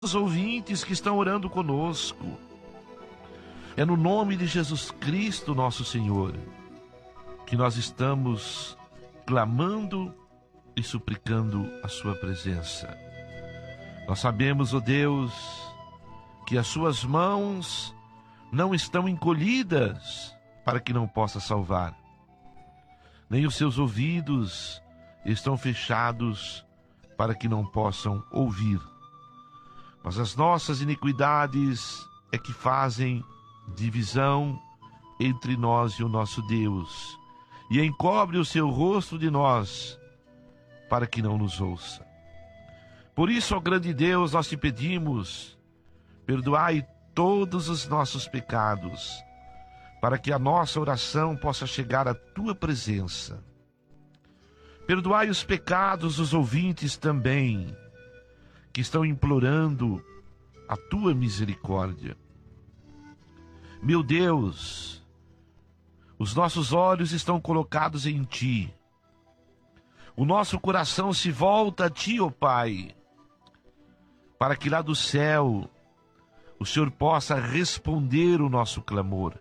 os ouvintes que estão orando conosco. É no nome de Jesus Cristo, nosso Senhor, que nós estamos clamando e suplicando a sua presença. Nós sabemos, ó Deus, que as suas mãos não estão encolhidas para que não possa salvar, nem os seus ouvidos estão fechados para que não possam ouvir. Mas as nossas iniquidades é que fazem divisão entre nós e o nosso Deus, e encobre o seu rosto de nós, para que não nos ouça. Por isso, ó grande Deus, nós te pedimos, perdoai todos os nossos pecados, para que a nossa oração possa chegar à tua presença. Perdoai os pecados dos ouvintes também, que estão implorando a tua misericórdia. Meu Deus, os nossos olhos estão colocados em ti. O nosso coração se volta a ti, ó Pai, para que lá do céu o Senhor possa responder o nosso clamor.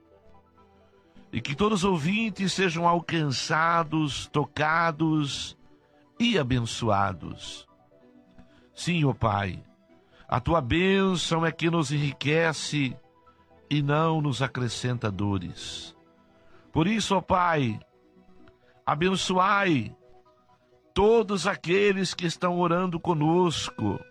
E que todos os ouvintes sejam alcançados, tocados e abençoados. Sim, ó Pai, a tua bênção é que nos enriquece e não nos acrescenta dores. Por isso, ó Pai, abençoai todos aqueles que estão orando conosco,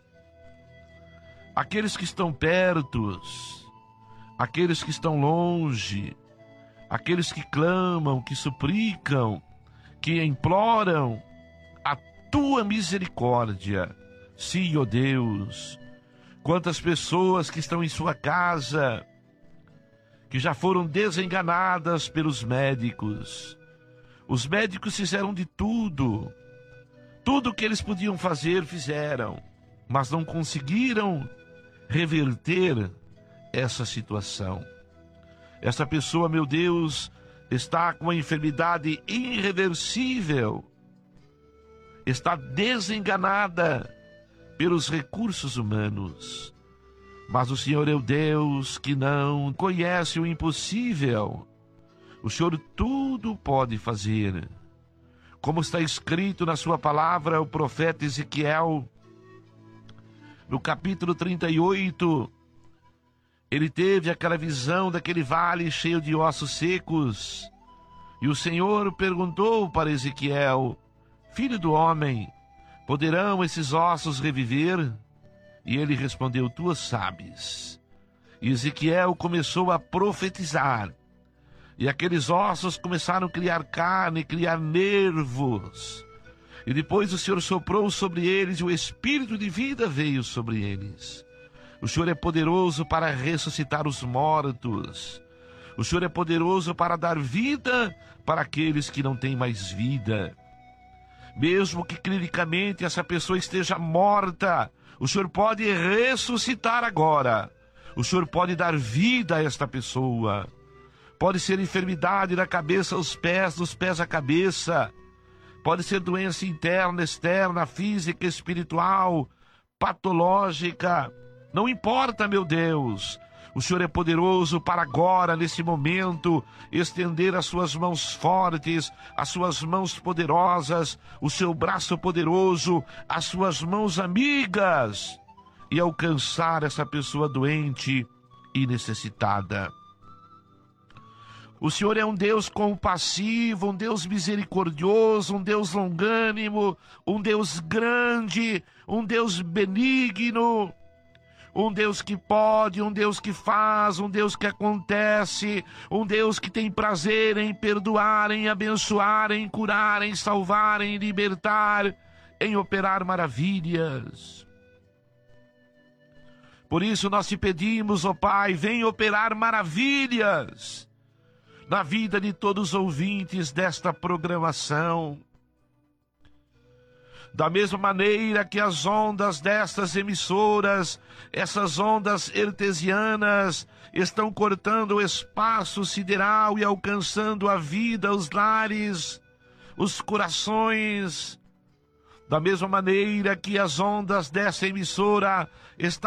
aqueles que estão perto, aqueles que estão longe, aqueles que clamam, que suplicam, que imploram a tua misericórdia. Sim, ó Deus, quantas pessoas que estão em sua casa, que já foram desenganadas pelos médicos. Os médicos fizeram de tudo o que eles podiam fazer, fizeram, mas não conseguiram reverter essa situação. Essa pessoa, meu Deus, está com uma enfermidade irreversível, está desenganada pelos recursos humanos. Mas o Senhor é o Deus que não conhece o impossível. O Senhor tudo pode fazer. Como está escrito na sua palavra, o profeta Ezequiel, no capítulo 38, ele teve aquela visão daquele vale cheio de ossos secos. E o Senhor perguntou para Ezequiel: Filho do homem, poderão esses ossos reviver? E ele respondeu: Tu sabes. E Ezequiel começou a profetizar. E aqueles ossos começaram a criar carne, criar nervos. E depois o Senhor soprou sobre eles e o espírito de vida veio sobre eles. O Senhor é poderoso para ressuscitar os mortos. O Senhor é poderoso para dar vida para aqueles que não têm mais vida. Mesmo que clinicamente essa pessoa esteja morta, o Senhor pode ressuscitar agora. O Senhor pode dar vida a esta pessoa. Pode ser enfermidade da cabeça aos pés, dos pés à cabeça. Pode ser doença interna, externa, física, espiritual, patológica. Não importa, meu Deus. O Senhor é poderoso para agora, nesse momento, estender as suas mãos fortes, as suas mãos poderosas, o seu braço poderoso, as suas mãos amigas, e alcançar essa pessoa doente e necessitada. O Senhor é um Deus compassivo, um Deus misericordioso, um Deus longânimo, um Deus grande, um Deus benigno, um Deus que pode, um Deus que faz, um Deus que acontece, um Deus que tem prazer em perdoar, em abençoar, em curar, em salvar, em libertar, em operar maravilhas. Por isso nós te pedimos, ó Pai, vem operar maravilhas na vida de todos os ouvintes desta programação. Da mesma maneira que as ondas destas emissoras, essas ondas artesianas, estão cortando o espaço sideral e alcançando a vida, os lares, os corações Da mesma maneira que as ondas dessa emissora